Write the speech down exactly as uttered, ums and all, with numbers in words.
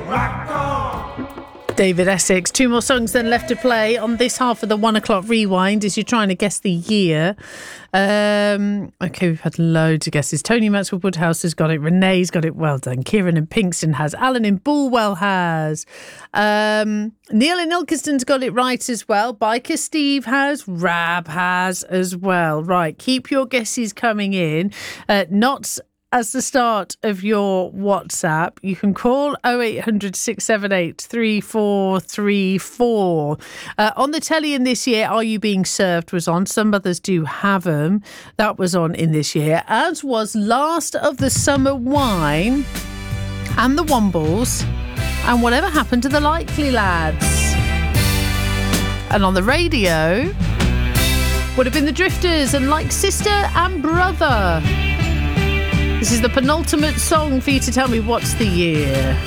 Rock on! David Essex. Two more songs then left to play on this half of the one o'clock rewind as you're trying to guess the year. Um, okay, we've had loads of guesses. Tony Maxwell Woodhouse has got it. Renee's got it. Well done. Kieran in Pinkston has. Alan in Bulwell has. Um, Neil in Ilkeston's got it right as well. Biker Steve has. Rab has as well. Right, keep your guesses coming in. Uh, not as the start of your WhatsApp. You can call oh eight hundred, six seven eight, three four three four. Uh, on the telly in this year, Are You Being Served was on. Some others do have them. That was on in this year, as was Last of the Summer Wine and the Wombles and Whatever Happened to the Likely Lads. And on the radio would have been the Drifters and Like Sister and Brother. This is the penultimate song for you to tell me what's the year.